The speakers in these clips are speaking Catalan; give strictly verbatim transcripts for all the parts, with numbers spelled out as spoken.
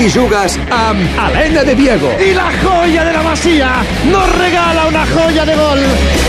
Hi jugues amb Elena de Diego. Y la joya de la Masía nos regala una joya de gol.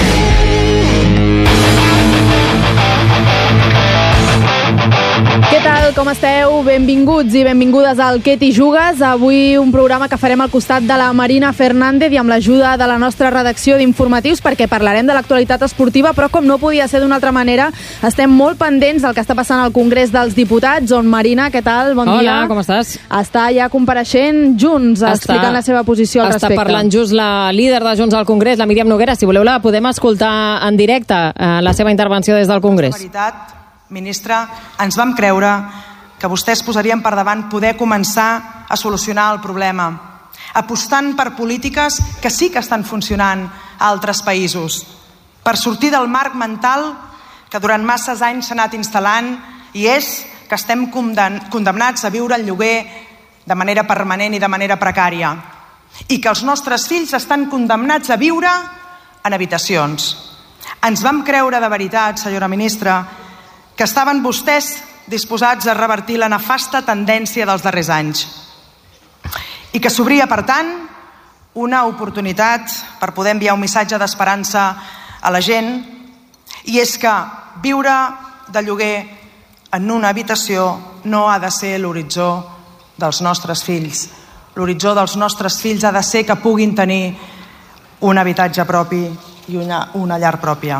Què tal, com esteu? Benvinguts i benvingudes al Què t'hi jugues? Avui un programa que farem al costat de la Marina Fernández i amb l'ajuda de la nostra redacció d'informatius, perquè parlarem de l'actualitat esportiva, però com no podia ser d'una altra manera, estem molt pendents del que està passant al Congrés dels Diputats, on Marina, què tal? Bon Hola, dia. Hola, com estàs? Està ja compareixent Junts, està, explicant la seva posició al està respecte. Està parlant just la líder de Junts al Congrés, la Míriam Noguera. Si voleu la podem escoltar en directe, eh, la seva intervenció des del Congrés. La veritat, ministra, ens vam creure que vostès posarien per davant poder començar a solucionar el problema, apostant per polítiques que sí que estan funcionant a altres països, per sortir del marc mental que durant masses anys s'ha anat instal·lant, i és que estem condemnats a viure el lloguer de manera permanent i de manera precària, i que els nostres fills estan condemnats a viure en habitacions. Ens vam creure de veritat, senyora ministra, que estaven vostès disposats a revertir la nefasta tendència dels darrers anys i que s'obria, per tant, una oportunitat per poder enviar un missatge d'esperança a la gent, i és que viure de lloguer en una habitació no ha de ser l'horitzó dels nostres fills. L'horitzó dels nostres fills ha de ser que puguin tenir un habitatge propi i una, una llar pròpia.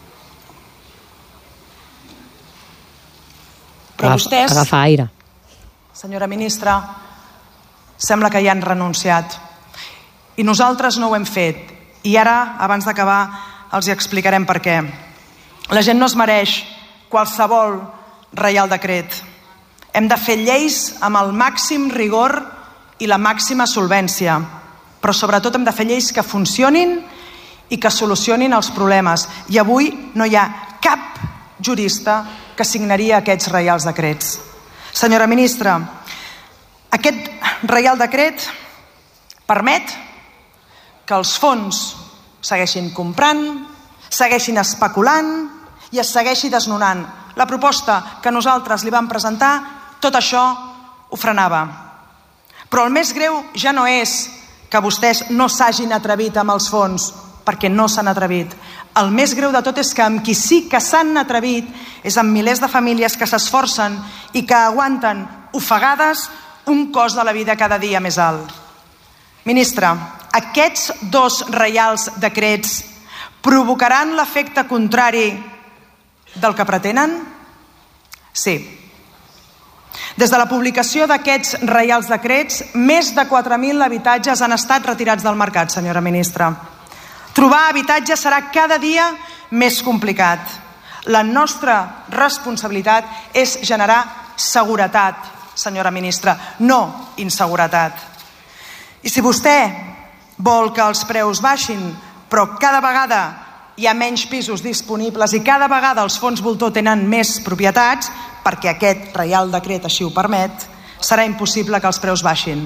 Però vostès, agafa aire. Senyora ministra, sembla que hi han renunciat. I nosaltres no ho hem fet. I ara, abans d'acabar, els hi explicarem per què. La gent no es mereix qualsevol reial decret. Hem de fer lleis amb el màxim rigor i la màxima solvència. Però sobretot hem de fer lleis que funcionin i que solucionin els problemes. I avui no hi ha cap jurista que signaria aquests reials decrets. Senyora ministra, aquest reial decret permet que els fons segueixin comprant, segueixin especulant i es segueixi desnonant. La proposta que nosaltres li vam presentar, tot això ho frenava. Però el més greu ja no és que vostès no s'hagin atrevit amb els fons, perquè no s'han atrevit. El més greu de tot és que amb qui sí que s'han atrevit és amb milers de famílies que s'esforcen i que aguanten ofegades un cost de la vida cada dia més alt. Ministra, aquests dos reials decrets provocaran l'efecte contrari del que pretenen? Sí. Des de la publicació d'aquests reials decrets, més de quatre mil habitatges han estat retirats del mercat, senyora ministra. Trobar habitatge serà cada dia més complicat. La nostra responsabilitat és generar seguretat, senyora ministra, no inseguretat. I si vostè vol que els preus baixin, però cada vegada hi ha menys pisos disponibles i cada vegada els fons voltor tenen més propietats, perquè aquest reial decret així ho permet, serà impossible que els preus baixin.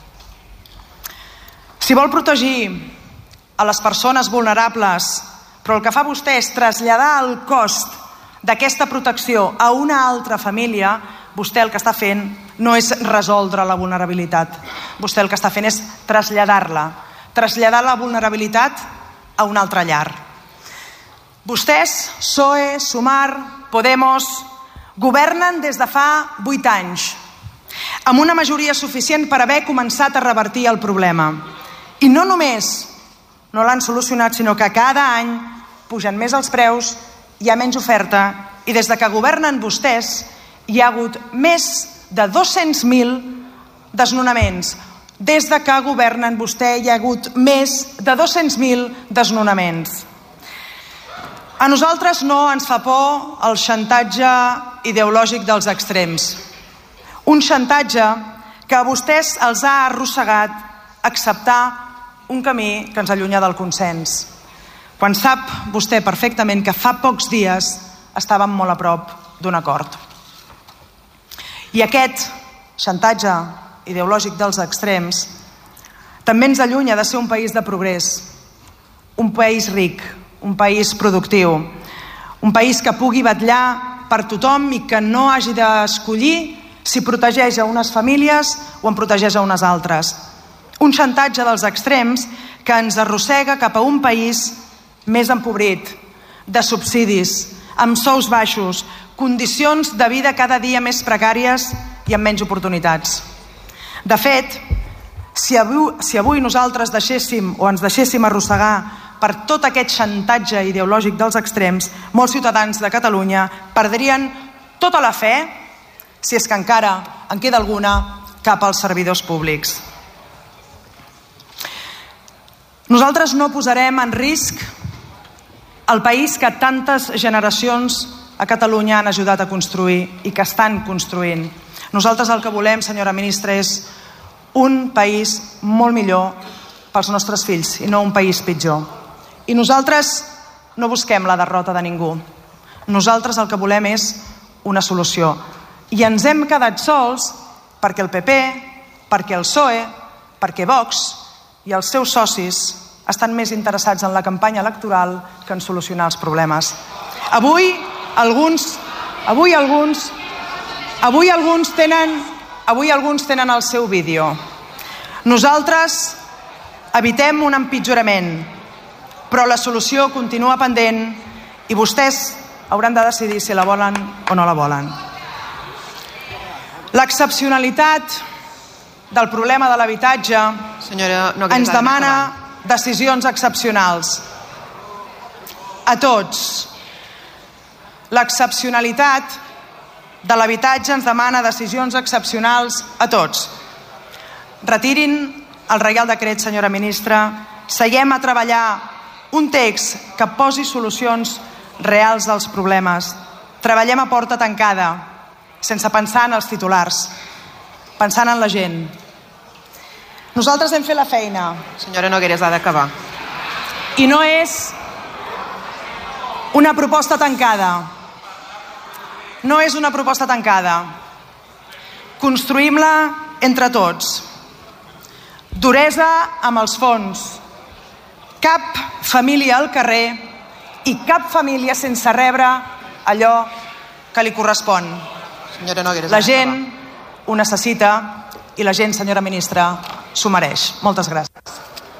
Si vol protegir a les persones vulnerables, però el que fa vostè és traslladar el cost d'aquesta protecció a una altra família, vostè el que està fent no és resoldre la vulnerabilitat. Vostè el que està fent és traslladar-la, traslladar la vulnerabilitat a una altra llar. Vostès, P S O E, Sumar, Podemos, governen des de fa vuit anys, amb una majoria suficient per haver començat a revertir el problema. I no només no l'han solucionat, sinó que cada any pugen més els preus, hi ha menys oferta, i des de que governen vostès hi ha hagut més de dos-cents mil desnonaments. Des de que governen vostè hi ha hagut més de dos-cents mil desnonaments. A nosaltres no ens fa por el xantatge ideològic dels extrems. Un xantatge que a vostès els ha arrossegat acceptar un camí que ens allunya del consens, quan sap vostè perfectament que fa pocs dies estàvem molt a prop d'un acord. I aquest xantatge ideològic dels extrems també ens allunya de ser un país de progrés, un país ric, un país productiu, un país que pugui vetllar per tothom i que no hagi d'escollir si protegeix a unes famílies o en protegeix a unes altres. Un xantatge dels extrems que ens arrossega cap a un país més empobrit, de subsidis, amb sous baixos, condicions de vida cada dia més precàries i amb menys oportunitats. De fet, si avui, si avui nosaltres deixéssim o ens deixéssim arrossegar per tot aquest xantatge ideològic dels extrems, molts ciutadans de Catalunya perdrien tota la fe, si és que encara en queda alguna, cap als servidors públics. Nosaltres no posarem en risc el país que tantes generacions a Catalunya han ajudat a construir i que estan construint. Nosaltres el que volem, senyora ministra, és un país molt millor pels nostres fills i no un país pitjor. I nosaltres no busquem la derrota de ningú. Nosaltres el que volem és una solució. I ens hem quedat sols perquè el P P, perquè el P S O E, perquè Vox i els seus socis estan més interessats en la campanya electoral que en solucionar els problemes. Avui alguns, avui alguns, avui alguns tenen, avui alguns tenen el seu vídeo. Nosaltres evitem un empitjorament, però la solució continua pendent i vostès hauran de decidir si la volen o no la volen. L'excepcionalitat del problema de l'habitatge ens demana decisions excepcionals. A tots. L'excepcionalitat de l'habitatge ens demana decisions excepcionals a tots. Retirin el Reial Decret, senyora ministra. Seguem a treballar un text que posi solucions reals als problemes. Treballem a porta tancada, sense pensar en els titulars, pensant en la gent. Nosaltres hem fet la feina. Senyora Nogueras, ha d'acabar. I no és una proposta tancada. No és una proposta tancada. Construïm-la entre tots. Duresa amb els fons. Cap família al carrer i cap família sense rebre allò que li correspon. Senyora Nogueras, la gent ho necessita i la gent, senyora ministra, s'ho mereix. Moltes gràcies.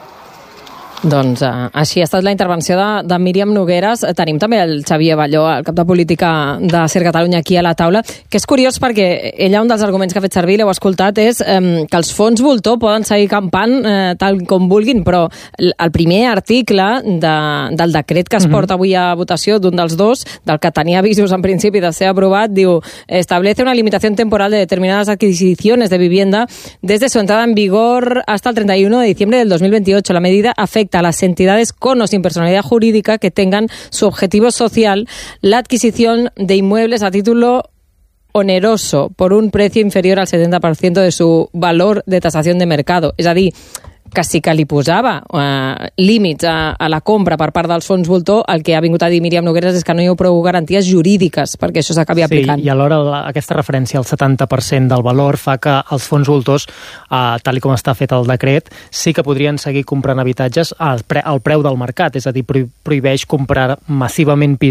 Doncs uh, així ha estat la intervenció de, de Míriam Nogueras. Tenim també el Xavier Balló, el cap de política de Ser Catalunya, aquí a la taula, que és curiós perquè ella, un dels arguments que ha fet servir, l'heu escoltat, és um, que els fons voltor poden seguir campant uh, tal com vulguin, però el primer article de, del decret que es porta avui a votació, d'un dels dos, del que tenia avisos en principi de ser aprovat, diu: establece una limitación temporal de determinadas adquisiciones de vivienda desde su entrada en vigor hasta el treinta y uno de diciembre del dos mil veintiocho. La medida afecta a las entidades con o sin personalidad jurídica que tengan su objetivo social la adquisición de inmuebles a título oneroso por un precio inferior al setenta por ciento de su valor de tasación de mercado. És a dir, que sí que li posava eh, límits a, a la compra per part dels fons voltor, el que ha vingut a dir Míriam Nogueras és que no hi ha prou garanties jurídiques perquè això s'acabi aplicant. Sí, i alhora la, aquesta referència al setanta per cent del valor fa que els fons voltors, eh, tal com està fet el decret, sí que podrien seguir comprant habitatges al, pre, al preu del mercat, és a dir, prohibeix comprar massivament pisos